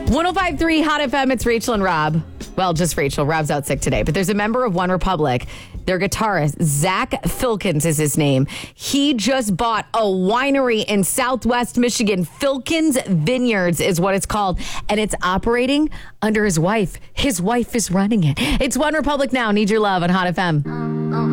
105.3 Hot FM, it's Rachel and Rob. Well, just Rachel. Rob's out sick today. But there's a member of One Republic. Their guitarist, Zach Filkins is his name. He just bought a winery in Southwest Michigan. Filkins Vineyards is what it's called. And it's operating under his wife. His wife is running it. It's One Republic now. Need your love on Hot FM.